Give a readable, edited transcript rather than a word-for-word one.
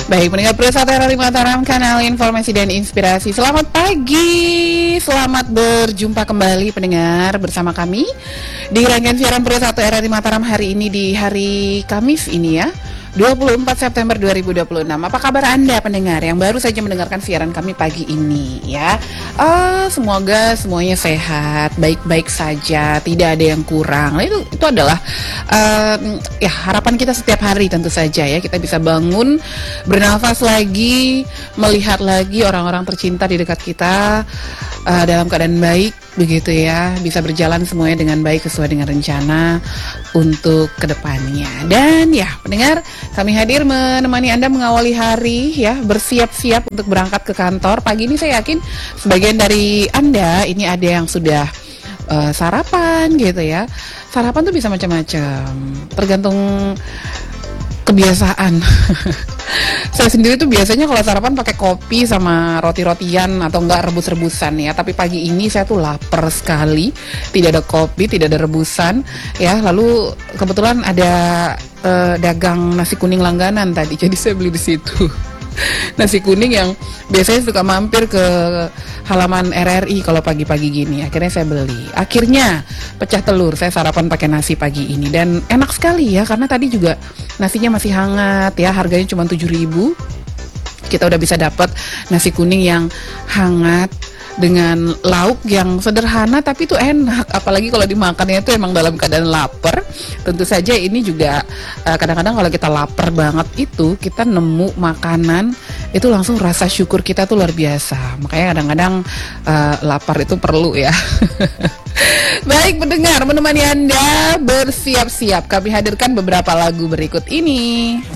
Baik, pendengar Presa RRI Mataram, kanal informasi dan inspirasi. Selamat pagi, selamat berjumpa kembali pendengar bersama kami di rangkaian siaran Presa RRI Mataram hari ini di hari Kamis ini ya, 24 September 2026. Apa kabar Anda pendengar yang baru saja mendengarkan siaran kami pagi ini ya? Semoga semuanya sehat, baik-baik saja, tidak ada yang kurang. Nah, itu adalah ya harapan kita setiap hari tentu saja ya. Kita bisa bangun, bernafas lagi, melihat lagi orang-orang tercinta di dekat kita dalam keadaan baik begitu ya, bisa berjalan semuanya dengan baik sesuai dengan rencana untuk kedepannya. Dan ya pendengar, kami hadir menemani Anda mengawali hari ya, bersiap-siap untuk berangkat ke kantor. Pagi ini saya yakin sebagian dari Anda ini ada yang sudah sarapan gitu ya. Sarapan tuh bisa macam-macam, tergantung kebiasaan. Saya sendiri tuh biasanya kalau sarapan pakai kopi sama roti-rotian atau enggak rebus-rebusan ya. Tapi pagi ini saya tuh lapar sekali, tidak ada kopi, tidak ada rebusan ya. Lalu kebetulan ada dagang nasi kuning langganan tadi, jadi saya beli di situ. Nasi kuning yang biasanya suka mampir ke halaman RRI kalau pagi-pagi gini. Akhirnya saya beli. Akhirnya pecah telur, saya sarapan pakai nasi pagi ini. Dan enak sekali ya, karena tadi juga nasinya masih hangat ya. Harganya cuma 7.000. Kita udah bisa dapat nasi kuning yang hangat dengan lauk yang sederhana tapi itu enak, apalagi kalau dimakannya itu emang dalam keadaan lapar. Tentu saja ini juga kadang-kadang kalau kita lapar banget itu kita nemu makanan itu langsung rasa syukur kita tuh luar biasa. Makanya kadang-kadang lapar itu perlu ya. Baik pendengar, menemani Anda bersiap-siap, kami hadirkan beberapa lagu berikut ini.